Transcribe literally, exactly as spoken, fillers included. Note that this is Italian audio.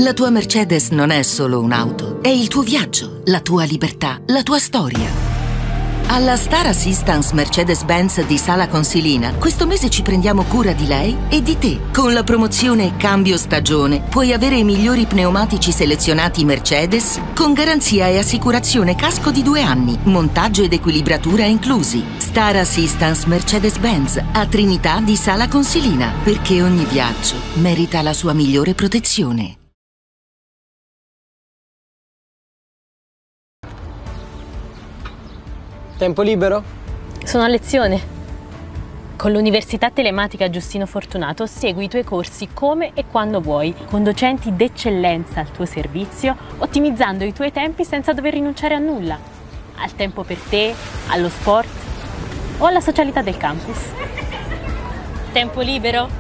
La tua Mercedes non è solo un'auto, è il tuo viaggio, la tua libertà, la tua storia. Alla Star Assistance Mercedes-Benz di Sala Consilina, questo mese ci prendiamo cura di lei e di te. Con la promozione Cambio Stagione puoi avere i migliori pneumatici selezionati Mercedes con garanzia e assicurazione casco di due anni, montaggio ed equilibratura inclusi. Star Assistance Mercedes-Benz a Trinità di Sala Consilina, perché ogni viaggio merita la sua migliore protezione. Tempo libero? Sono a lezione. Con l'Università Telematica Giustino Fortunato segui i tuoi corsi come e quando vuoi, con docenti d'eccellenza al tuo servizio, ottimizzando i tuoi tempi senza dover rinunciare a nulla. Al tempo per te, allo sport o alla socialità del campus. Tempo libero?